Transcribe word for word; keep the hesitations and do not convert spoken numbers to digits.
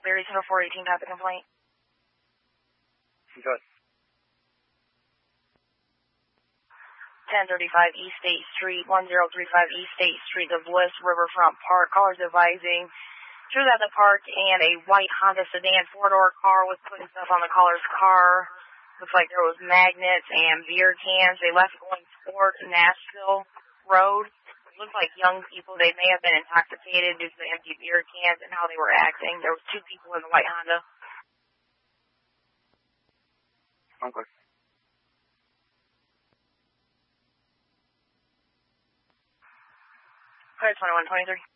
Berry Center four eighteen, type of complaint. Good. ten thirty-five East State Street, one zero three five East State Street, the Bliss Riverfront Park. Callers advising she was at the park and a white Honda sedan four-door car was putting stuff on the caller's car. Looks like there was magnets and beer cans. They left going toward Nashville Road. It looked like young people. They may have been intoxicated due to the empty beer cans and how they were acting. There was two people in the white Honda. Okay. Clear twenty-one twenty-three.